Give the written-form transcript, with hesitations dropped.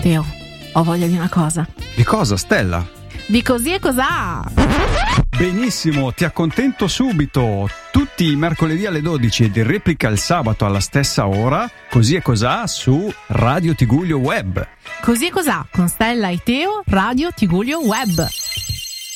Teo, ho voglia di una cosa. Di cosa, Stella? Di così e cos'ha? Benissimo, ti accontento subito. Tutti i mercoledì alle 12 ed in replica il sabato alla stessa ora, così e cos'ha su Radio Tigullio Web. Così e cos'ha con Stella e Teo, Radio Tigullio Web.